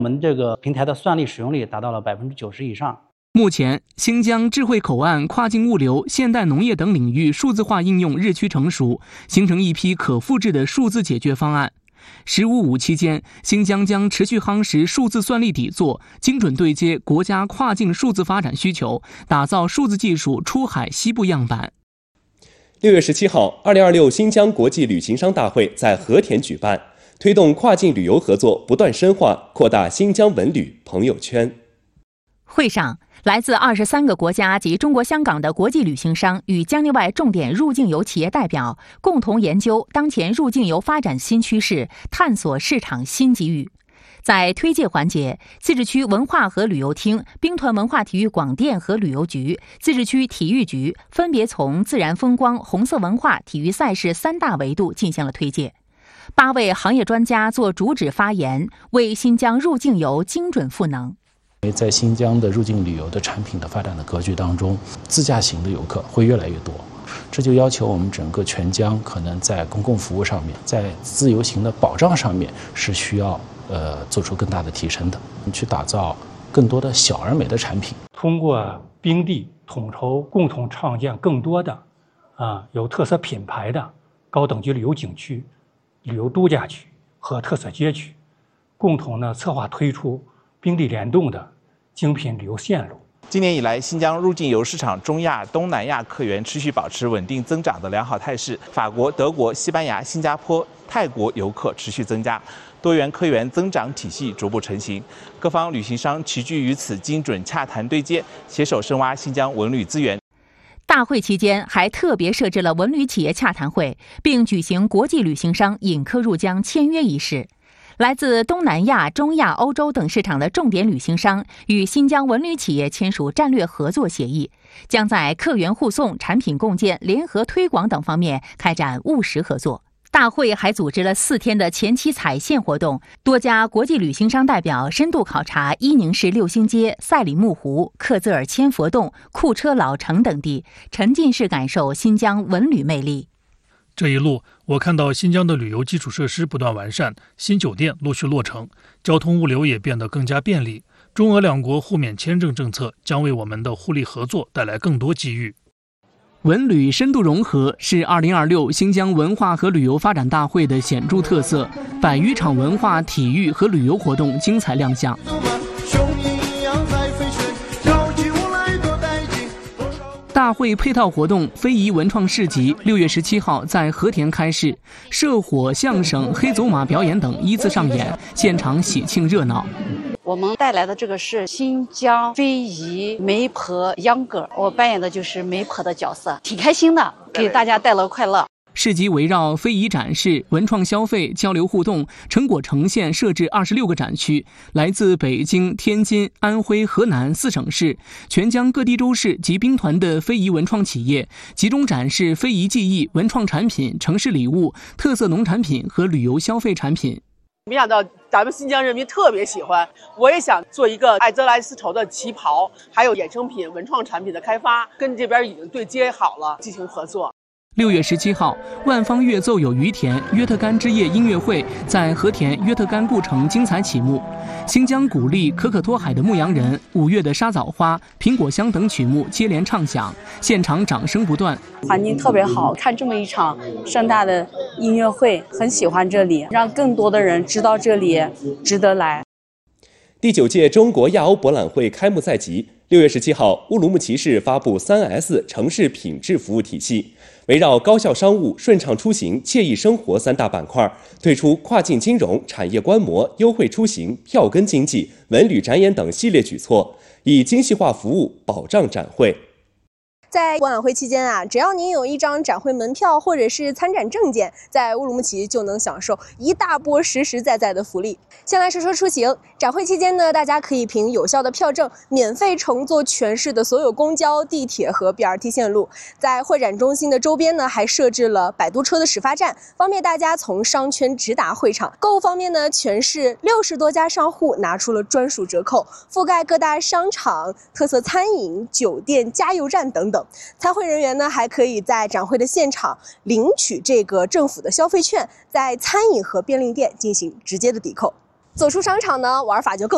我们这个平台的算力使用率达到了90%以上。 目前，新疆智慧口岸、跨境物流、现代农业等领域数字化应用日趋成熟，形成一批可复制的数字解决方案。“15+5”期间，新疆将持续夯实数字算力底座，精准对接国家跨境数字发展需求，打造数字技术出海西部样板。 6月17号，2026新疆国际旅行商大会在和田举办，推动跨境旅游合作不断深化，扩大新疆文旅朋友圈。 会上，来自23个国家及中国香港的国际旅行商与疆内外重点入境游企业代表共同研究当前入境游发展新趋势，探索市场新机遇。在推介环节，自治区文化和旅游厅、兵团文化体育广电和旅游局、自治区体育局分别从自然风光、红色文化、体育赛事3大维度进行了推介。8位行业专家做主旨发言，为新疆入境游精准赋能。 在新疆的入境旅游的产品的发展的格局当中，自驾型的游客会越来越多，这就要求我们整个全疆可能在公共服务上面，在自由行的保障上面是需要做出更大的提升的，去打造更多的小而美的产品。 通过冰地统筹，共同创建更多的有特色品牌的高等级旅游景区、旅游度假区和特色街区，共同策划推出冰地联动的精品旅游线路。 今年以来，新疆入境游市场中亚、东南亚客源持续保持稳定增长的良好态势。法国、德国、西班牙、新加坡、泰国游客持续增加，多元客源增长体系逐步成型。各方旅行商齐聚于此，精准洽谈对接，携手深挖新疆文旅资源。 大会期间还特别设置了文旅企业洽谈会，并举行国际旅行商引客入疆签约仪式。来自东南亚、中亚、欧洲等市场的重点旅行商与新疆文旅企业签署战略合作协议，将在客源护送、产品共建、联合推广等方面开展务实合作。大会还组织了4天的前期采线活动，多家国际旅行商代表深度考察伊宁市六星街、赛里木湖、克孜尔千佛洞、库车老城等地，沉浸式感受新疆文旅魅力。 这一路，我看到新疆的旅游基础设施不断完善，新酒店陆续落成，交通物流也变得更加便利。中俄两国互免签证政策将为我们的互利合作带来更多机遇。 文旅深度融合是2026新疆文化和旅游发展大会的显著特色，100余场文化、体育和旅游活动精彩亮相。大会配套活动非遗文创市集6月17号在和田开市，社火、相声、黑走马表演等依次上演，现场喜庆热闹。 我们带来的这个是新疆非遗媒婆秧歌，我扮演的就是媒婆的角色，挺开心的，给大家带来快乐。 市集围绕非遗展示、文创消费、交流互动、成果呈现设置26个展区，来自北京、天津、安徽、河南4省市、全疆各地州市及兵团的非遗文创企业集中展示非遗技艺、文创产品、城市礼物、特色农产品和旅游消费产品。 没想到咱们新疆人民特别喜欢，我也想做一个爱泽莱丝绸的旗袍，还有衍生品、文创产品的开发，跟这边已经对接好了，进行合作。 6月17号，万方乐奏有于田约特干之夜音乐会在和田约特干故城精彩启幕。新疆古丽、可可托海的牧羊人、5月的沙枣花、苹果香等曲目接连唱响，现场掌声不断。 环境特别好，看这么一场盛大的音乐会，很喜欢这里，让更多的人知道这里值得来。 第9届中国亚欧博览会开幕在即，6月17号，乌鲁木齐市发布3S 城市品质服务体系，围绕高效商务、顺畅出行、惬意生活3大板块，推出跨境金融、产业观摩、优惠出行、票根经济、文旅展演等系列举措，以精细化服务保障展会。 在博览会期间只要您有一张展会门票或者是参展证件，在乌鲁木齐就能享受一大波实实在在的福利。先来说说出行，展会期间呢，大家可以凭有效的票证，免费乘坐全市的所有公交、地铁和 BRT 线路。在会展中心的周边呢，还设置了摆渡车的始发站，方便大家从商圈直达会场。购物方面呢，全市60多家商户拿出了专属折扣，覆盖各大商场、特色餐饮、酒店、加油站等等。参会人员呢，还可以在展会的现场领取这个政府的消费券，在餐饮和便利店进行直接的抵扣。走出商场呢，玩法就更